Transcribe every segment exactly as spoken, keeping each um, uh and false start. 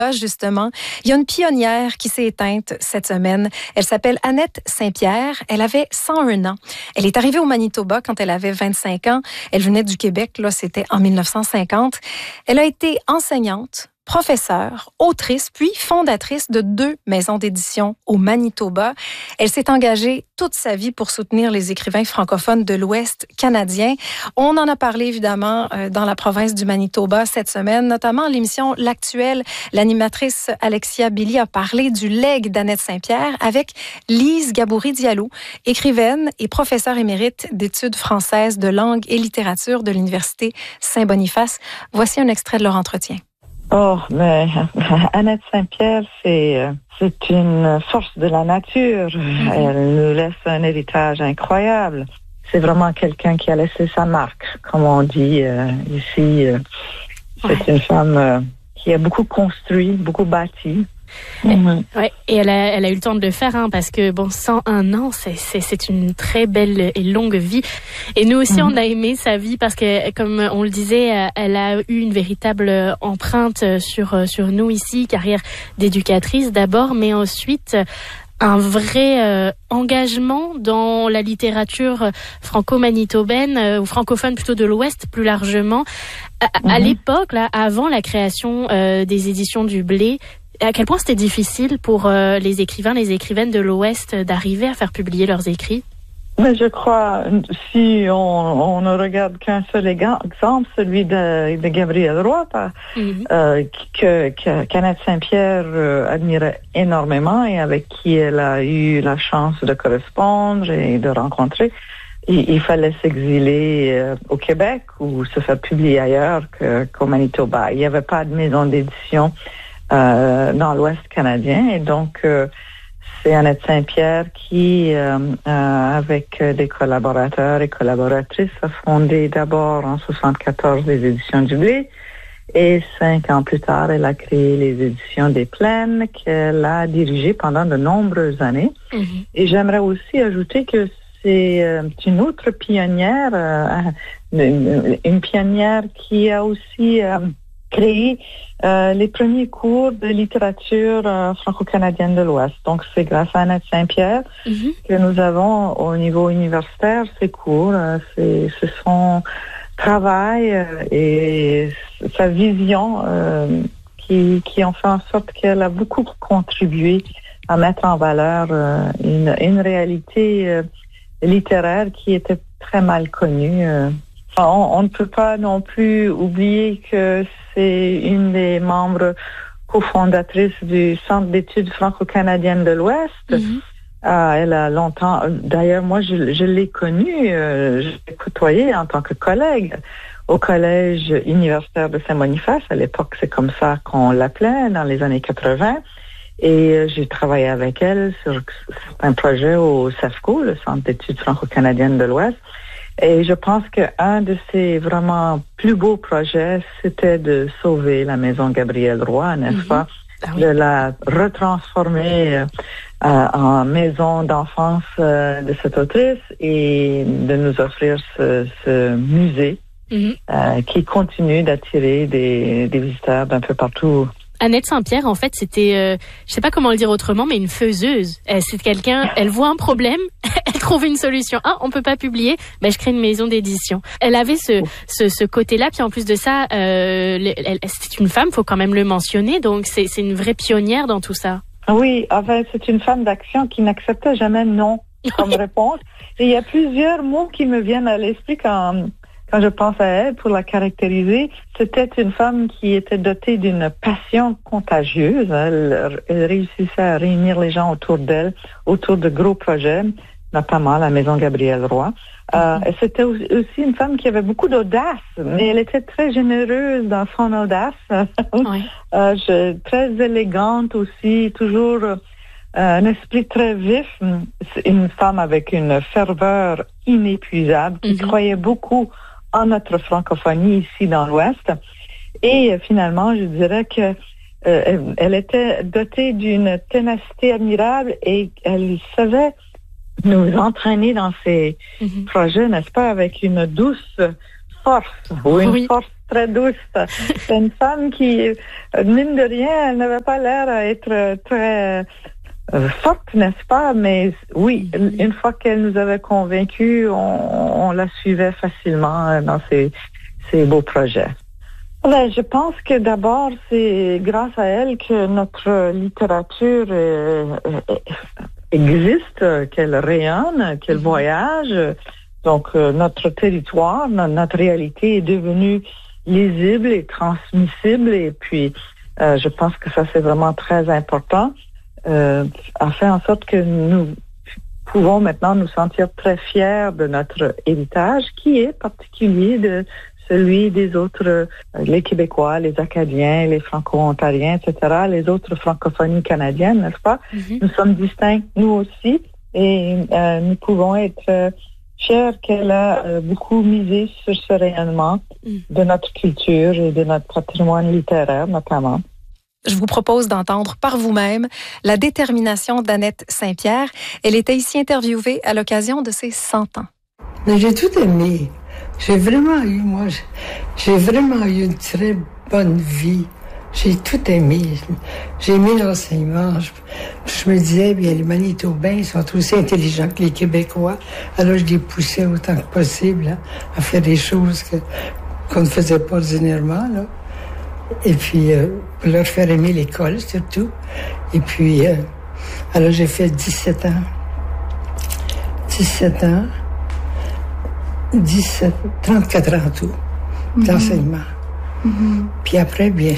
Justement, il y a une pionnière qui s'est éteinte cette semaine. Elle s'appelle Annette Saint-Pierre. Elle avait cent un ans. Elle est arrivée au Manitoba quand elle avait vingt-cinq ans. Elle venait du Québec, là, c'était en mille neuf cent cinquante. Elle a été enseignante, professeure, autrice, puis fondatrice de deux maisons d'édition au Manitoba. Elle s'est engagée toute sa vie pour soutenir les écrivains francophones de l'Ouest canadien. On en a parlé évidemment dans la province du Manitoba cette semaine, notamment à l'émission L'Actuel. L'animatrice Alexia Billy a parlé du legs d'Annette Saint-Pierre avec Lise Gaboury-Diallo, écrivaine et professeure émérite d'études françaises de langue et littérature de l'Université Saint-Boniface. Voici un extrait de leur entretien. Oh, mais Annette Saint-Pierre, c'est, c'est une force de la nature. Mm-hmm. Elle nous laisse un héritage incroyable. C'est vraiment quelqu'un qui a laissé sa marque, comme on dit euh, ici. Euh, c'est ouais. une femme euh, qui a beaucoup construit, beaucoup bâti. Mm-hmm. Ouais, et elle a, elle a eu le temps de le faire, hein, parce que bon, cent un ans, c'est, c'est, c'est une très belle et longue vie. Et nous aussi, mm-hmm. on a aimé sa vie parce que, comme on le disait, elle a eu une véritable empreinte sur sur nous ici, carrière d'éducatrice d'abord, mais ensuite un vrai euh, engagement dans la littérature franco-manitobaine euh, ou francophone plutôt de l'Ouest plus largement. À, mm-hmm. à l'époque, là, avant la création euh, des éditions du Blé. À quel point c'était difficile pour euh, les écrivains, les écrivaines de l'Ouest d'arriver à faire publier leurs écrits? Mais je crois, si on, on ne regarde qu'un seul exemple, celui de, de Gabriel Roy, mm-hmm. euh, que, que qu'Annette Saint-Pierre euh, admirait énormément et avec qui elle a eu la chance de correspondre et de rencontrer. Il, il fallait s'exiler euh, au Québec ou se faire publier ailleurs que, qu'au Manitoba. Il n'y avait pas de maison d'édition Euh, dans l'Ouest canadien. Et donc, euh, c'est Annette Saint-Pierre qui, euh, euh, avec des collaborateurs et collaboratrices, a fondé d'abord en soixante-quatorze les éditions du Blé. Et cinq ans plus tard, elle a créé les éditions des Plaines qu'elle a dirigées pendant de nombreuses années. Mm-hmm. Et j'aimerais aussi ajouter que c'est euh, une autre pionnière, euh, une, une pionnière qui a aussi euh, créé euh, les premiers cours de littérature euh, franco-canadienne de l'Ouest. Donc, c'est grâce à Annette Saint-Pierre mm-hmm. que nous avons au niveau universitaire ces cours. Euh, c'est, c'est son travail euh, et sa vision euh, qui, qui ont fait en sorte qu'elle a beaucoup contribué à mettre en valeur euh, une, une réalité euh, littéraire qui était très mal connue. Euh. On, on ne peut pas non plus oublier que c'est une des membres cofondatrices du Centre d'études franco-canadiennes de l'Ouest. Mm-hmm. Euh, elle a longtemps... D'ailleurs, moi, je, je l'ai connue, euh, je l'ai côtoyée en tant que collègue au collège universitaire de Saint-Boniface. À l'époque, c'est comme ça qu'on l'appelait, dans les années quatre-vingts. Et euh, j'ai travaillé avec elle sur un projet au CEFCO, le Centre d'études franco-canadiennes de l'Ouest. Et je pense qu'un de ses vraiment plus beaux projets, c'était de sauver la maison Gabriel Roy, n'est-ce mm-hmm. pas? Ah oui. De la retransformer euh, en maison d'enfance euh, de cette autrice et de nous offrir ce, ce musée mm-hmm. euh, qui continue d'attirer des, des visiteurs d'un peu partout. Annette Saint-Pierre, en fait, c'était, euh, je sais pas comment le dire autrement, mais une faiseuse. Elle, c'est quelqu'un, elle voit un problème, elle trouve une solution. Ah, on peut pas publier, ben je crée une maison d'édition. Elle avait ce, ce, ce côté-là, puis en plus de ça, euh, elle, c'est une femme, faut quand même le mentionner, donc c'est, c'est une vraie pionnière dans tout ça. Oui, en fait, c'est une femme d'action qui n'acceptait jamais non comme réponse. Et il y a plusieurs mots qui me viennent à l'esprit quand... Quand je pense à elle, pour la caractériser, c'était une femme qui était dotée d'une passion contagieuse. Elle, elle réussissait à réunir les gens autour d'elle, autour de gros projets, notamment la Maison Gabriel Roy. Euh, et c'était aussi une femme qui avait beaucoup d'audace, mais elle était très généreuse dans son audace. Oui. euh, je, très élégante aussi, toujours euh, un esprit très vif. Une femme avec une ferveur inépuisable, qui mm-hmm. croyait beaucoup en notre francophonie ici dans l'Ouest. Et euh, finalement, je dirais que euh, elle, elle était dotée d'une ténacité admirable et elle savait nous entraîner dans ses mm-hmm. projets, n'est-ce pas, avec une douce force ou une oui. force très douce. C'est une femme qui, mine de rien, elle n'avait pas l'air à être très euh, forte, n'est-ce pas? Mais oui, une fois qu'elle nous avait convaincus, on, on la suivait facilement dans ses, ses beaux projets. Ben, je pense que d'abord, c'est grâce à elle que notre littérature euh, existe, qu'elle rayonne, qu'elle voyage. Donc, euh, notre territoire, notre réalité est devenue lisible et transmissible. Et puis, euh, je pense que ça, c'est vraiment très important. Euh, a fait en sorte que nous pouvons maintenant nous sentir très fiers de notre héritage, qui est particulier de celui des autres, euh, les Québécois, les Acadiens, les Franco-Ontariens, et cetera, les autres francophonies canadiennes, n'est-ce pas? Mm-hmm. Nous sommes distincts, nous aussi, et euh, nous pouvons être euh, fiers qu'elle a euh, beaucoup misé sur ce rayonnement mm. de notre culture et de notre patrimoine littéraire, notamment. Je vous propose d'entendre par vous-même la détermination d'Annette Saint-Pierre. Elle était ici interviewée à l'occasion de ses cent ans. Mais j'ai tout aimé. J'ai vraiment eu, moi, j'ai vraiment eu une très bonne vie. J'ai tout aimé. J'ai aimé l'enseignement. Je, je me disais, bien, les Manitobains, ils sont aussi intelligents que les Québécois. Alors, je les poussais autant que possible hein, à faire des choses que, qu'on ne faisait pas ordinairement, là. Et puis, euh, pour leur faire aimer l'école, surtout. Et puis, euh, alors j'ai fait dix-sept ans. dix-sept ans. dix-sept, trente-quatre ans en tout, mm-hmm. d'enseignement. Mm-hmm. Puis après, bien,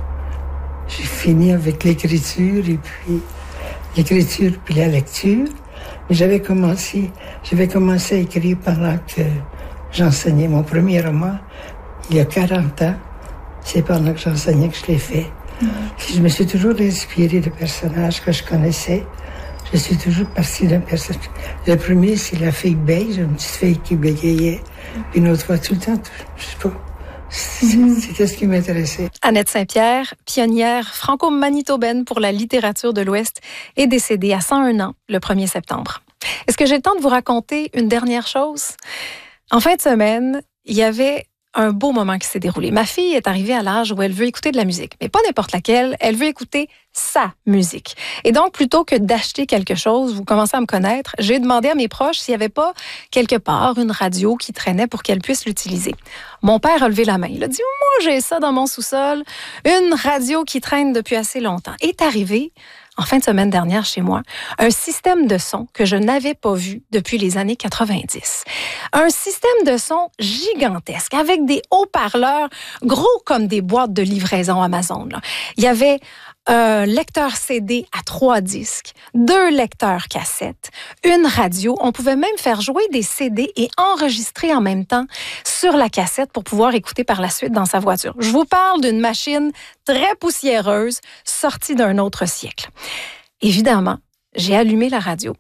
j'ai fini avec l'écriture, et puis l'écriture, puis la lecture. Mais j'avais commencé, j'avais commencé à écrire pendant que j'enseignais mon premier roman, il y a quarante ans. C'est pendant que j'enseignais que je l'ai fait. Mm-hmm. Puis je me suis toujours inspirée de personnages que je connaissais. Je suis toujours partie d'un personnage. Le premier, c'est la fille beige, une petite fille qui bégayait. Puis une autre fois, tout le temps, je sais pas. C'était ce qui m'intéressait. Annette Saint-Pierre, pionnière franco-manitobaine pour la littérature de l'Ouest, est décédée à cent un ans le premier septembre. Est-ce que j'ai le temps de vous raconter une dernière chose? En fin de semaine, il y avait un beau moment qui s'est déroulé. Ma fille est arrivée à l'âge où elle veut écouter de la musique, mais pas n'importe laquelle, elle veut écouter sa musique. Et donc, plutôt que d'acheter quelque chose, vous commencez à me connaître, j'ai demandé à mes proches s'il n'y avait pas quelque part une radio qui traînait pour qu'elle puisse l'utiliser. Mon père a levé la main. Il a dit « Moi, j'ai ça dans mon sous-sol, une radio qui traîne depuis assez longtemps. » Est arrivé en fin de semaine dernière chez moi, un système de son que je n'avais pas vu depuis les années quatre-vingt-dix. Un système de son gigantesque, avec des haut-parleurs gros comme des boîtes de livraison Amazon, là. Il y avait un lecteur C D à trois disques, deux lecteurs cassettes, une radio. On pouvait même faire jouer des C D et enregistrer en même temps sur la cassette pour pouvoir écouter par la suite dans sa voiture. Je vous parle d'une machine très poussiéreuse sortie d'un autre siècle. Évidemment, j'ai allumé la radio.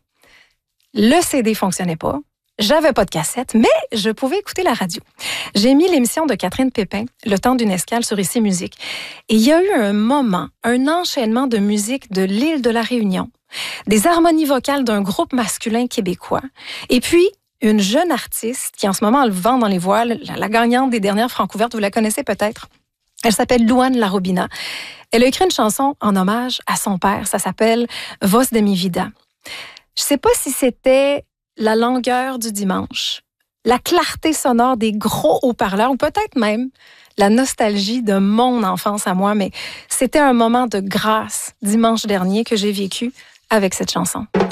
Le C D fonctionnait pas. J'avais pas de cassette, mais je pouvais écouter la radio. J'ai mis l'émission de Catherine Pépin, Le temps d'une escale sur Ici Musique. Et il y a eu un moment, un enchaînement de musique de l'île de la Réunion, des harmonies vocales d'un groupe masculin québécois, et puis une jeune artiste qui en ce moment a le vent dans les voiles, la, la gagnante des dernières Francouvertes, vous la connaissez peut-être. Elle s'appelle Louane Larobina. Elle a écrit une chanson en hommage à son père. Ça s'appelle « Voz de mi vida ». Je sais pas si c'était la longueur du dimanche, la clarté sonore des gros haut-parleurs ou peut-être même la nostalgie de mon enfance à moi, mais c'était un moment de grâce dimanche dernier que j'ai vécu avec cette chanson.